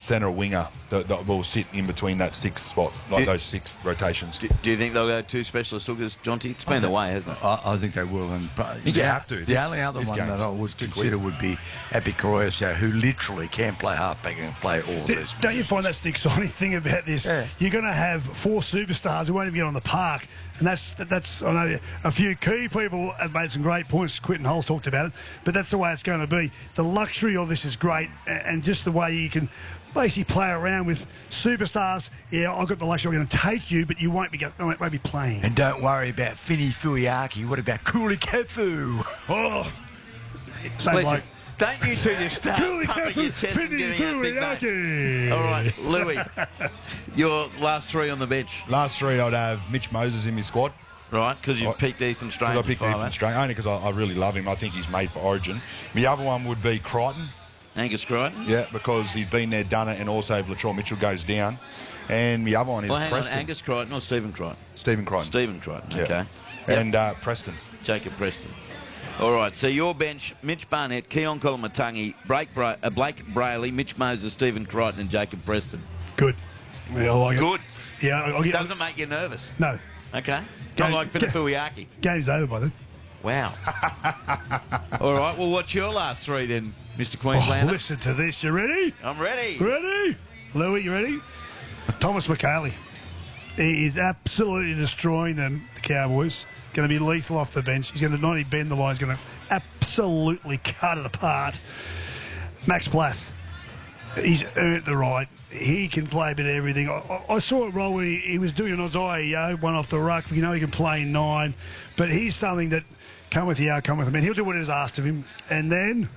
centre winger that will sit in between that 6 spot, like those 6 rotations. Do you think they'll go 2 specialist hookers, Jonty? It's been the way, hasn't it? I think they will. And you have to. The only other one that I would consider would be Epicurus, who literally can play halfback and play all of this. Don't you find that's the exciting thing about this? Yeah. You're going to have 4 superstars who won't even get on the park. And that's I know a few key people have made some great points. Quinton Holes talked about it, but that's the way it's going to be. The luxury of this is great, and just the way you can basically play around with superstars. Yeah, I've got the luxury. I'm going to take you, but you won't be playing. And don't worry about Fini Fuiaki. What about Kuli Kefu? Oh, same bloke. Don't you two just start pumping your chest and giving out big names. All right, Louis, your last 3 on the bench. Last 3, I'd have Mitch Moses in my squad. Right, because you picked Ethan Strange. I picked Ethan Strange, only because I really love him. I think he's made for Origin. My other one would be Crichton. Angus Crichton? Yeah, because he's been there, done it, and also if Latrell Mitchell goes down. And my other one is Preston. On, Angus Crichton or Stephen Crichton? Stephen Crichton. Stephen Crichton, yeah. okay. And Preston. Jacob Preston. All right, so your bench, Mitch Barnett, Keon Kolomatangi, Blake Brayley, Mitch Moses, Stephen Crichton and Jacob Preston. Good. Yeah, I like it. Good. Yeah, doesn't make you nervous? No. Okay. Not like Finifuiaki. Game's over by then. Wow. All right, well, what's your last 3 then, Mr. Queenslander? Listen to this. You ready? I'm ready. Ready? Louis, you ready? Thomas McHaley. He is absolutely destroying them, the Cowboys. Going to be lethal off the bench. He's going to not only bend the line, he's going to absolutely cut it apart. Max Plath. He's earned the right. He can play a bit of everything. I saw it roll where he was doing an Isaiah one off the ruck. You know he can play 9. But he's something that, come with the come with him. And he'll do what is asked of him. And then,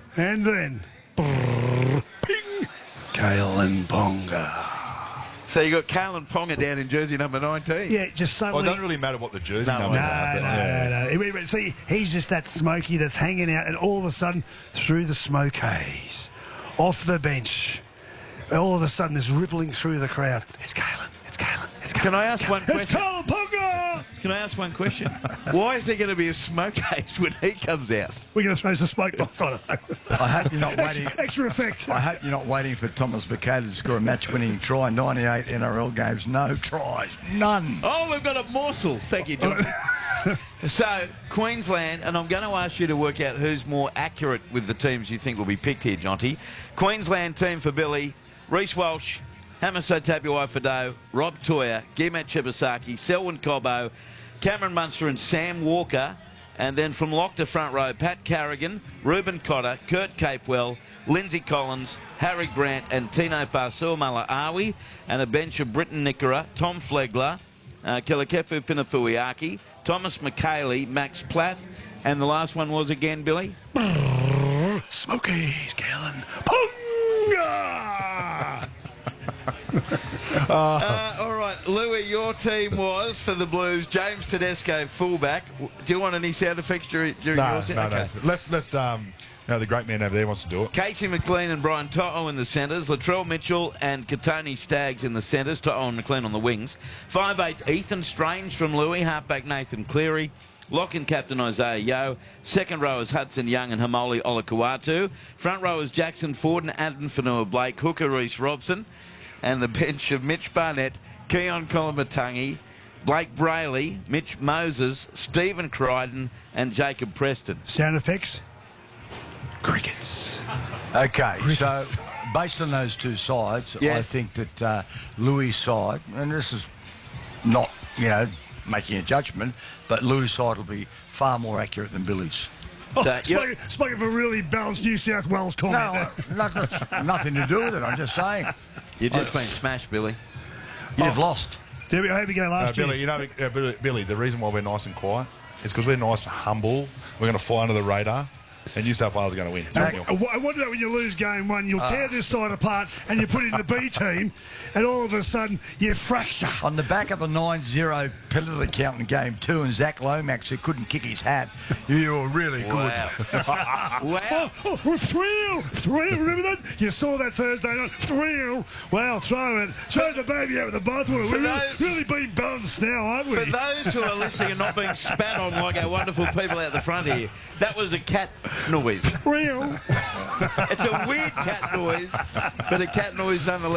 brrr, ping, Kalen Ponga. So you got Kalen Ponga down in jersey number 19. Yeah, just suddenly. Well, it doesn't really matter what the jersey numbers are. No. See, he's just that smoky that's hanging out, and all of a sudden, through the smoke haze, off the bench, all of a sudden, there's rippling through the crowd. It's Kalen. It's Kalen. It's Kalen. Can I ask one question? It's Kalen Ponga! Can I ask one question? Why is there going to be a smoke haze when he comes out? We're going to throw some smoke bombs on it. I hope you're not waiting. Extra effect. I hope you're not waiting for Thomas McHaley to score a match-winning try. 98 NRL games, no tries, none. Oh, we've got a morsel. Thank you, John. So, Queensland, and I'm going to ask you to work out who's more accurate with the teams you think will be picked here, Jonty. Queensland team for Billy, Reece Walsh, Hamiso Tabuai-Fidow, Rob Toya, Gimat Shibasaki, Selwyn Cobbo, Cameron Munster and Sam Walker. And then from lock to front row, Pat Carrigan, Reuben Cotter, Kurt Capewell, Lindsay Collins, Harry Grant and Tino Fa'asuamaleaui. And a bench of Britton Nickera, Tom Flegler, Kilakefu Pinafuiaki, Thomas McHaley, Max Plath. And the last one was again, Billy? Smokies, Kalen Ponga! All right, Louis, your team was for the Blues, James Tedesco, fullback. Do you want any sound effects during your set? No. Let's the great man over there wants to do it. Casey McLean and Brian To'o in the centres, Latrell Mitchell and Katoni Staggs in the centres, To'o and McLean on the wings. 5'8", Ethan Strange from Louis, halfback Nathan Cleary, lock and captain Isaiah Yeo. Second rowers Hudson Young and Hamoli Olakuatu. Front rowers Jackson Ford and Adam Fanua-Blake, hooker Reece Robson. And the bench of Mitch Barnett, Keon Kolomatangi, Blake Brayley, Mitch Moses, Stephen Crichton and Jacob Preston. Sound effects? Crickets. Okay, so based on those two sides, yes. I think that Louis' side, and this is not, making a judgment, but Louis' side will be far more accurate than Billy's. Spoken of a really balanced New South Wales comment. No, nothing to do with it. I'm just saying. You've just been smashed, Billy. You've lost. There we go. How we go last year? Billy, Billy, the reason why we're nice and quiet is because we're nice and humble. We're going to fly under the radar. And New South Wales are going to win. I wonder when you lose game 1, you'll tear this side apart and you put it in the B team, and all of a sudden you fracture. On the back of a 9-0 penalty count in game 2 and Zach Lomax who couldn't kick his hat, you were really good. Wow. Thrill! Remember that? You saw that Thursday night. Thrill! Wow, throw the baby out with the bathwater. We're really being balanced now, aren't we? For those who are listening and not being spat on like our wonderful people out the front here, that was a cat noise. Real. It's a weird cat noise, but a cat noise nonetheless.